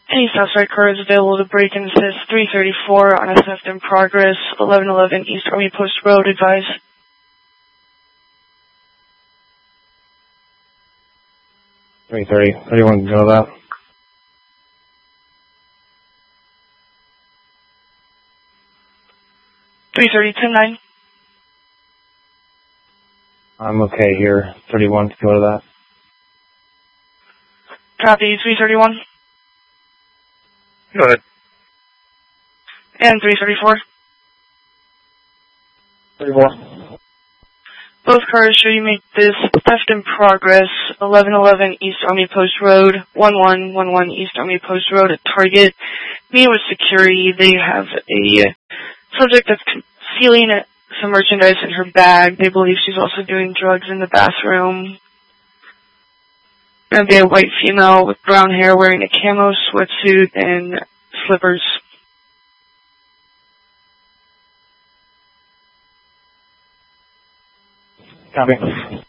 Any Southside car is available to break and assist 334 on a theft in progress, 1111 East Army Post Road, advise. Anyone can go to that? $330-10-9. I'm okay here. 31 to go to that. Copy, 331. Go ahead. And 334. 34. Both cars show you make this theft in progress, 1111 East Army Post Road, 1111 East Army Post Road at Target. Meeting with security. They have a subject that's concealing some merchandise in her bag. They believe she's also doing drugs in the bathroom. Gonna be a white female with brown hair wearing a camo sweatsuit and slippers. Copy.